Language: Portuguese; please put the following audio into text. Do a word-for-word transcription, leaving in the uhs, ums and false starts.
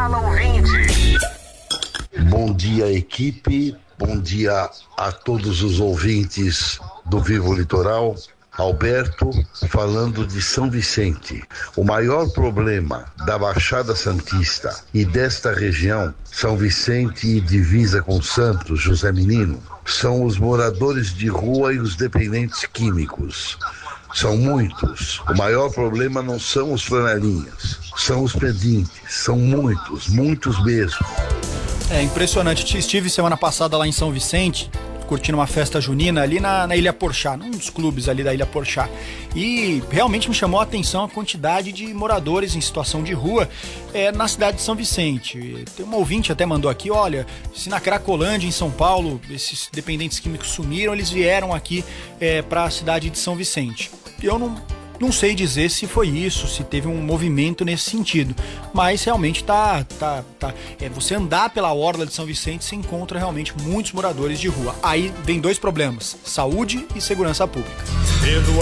Fala ouvinte. Bom dia, equipe. Bom dia a todos os ouvintes do Vivo Litoral. Alberto, falando de São Vicente. O maior problema da Baixada Santista e desta região, São Vicente e divisa com Santos, José Menino, são os moradores de rua e os dependentes químicos. São muitos. O maior problema não são os flanelinhas, são os pedintes. São muitos, muitos mesmo. É impressionante. Estive semana passada lá em São Vicente, curtindo uma festa junina ali na, na Ilha Porchá, num dos clubes ali da Ilha Porchá. E realmente me chamou a atenção a quantidade de moradores em situação de rua é, na cidade de São Vicente. Tem um ouvinte até mandou aqui, olha, se na Cracolândia, em São Paulo, esses dependentes químicos sumiram, eles vieram aqui é, para a cidade de São Vicente. Eu não... Não sei dizer se foi isso, se teve um movimento nesse sentido, mas realmente tá, tá, tá. É, você andar pela orla de São Vicente, você encontra realmente muitos moradores de rua. Aí vem dois problemas: saúde e segurança pública. Cedo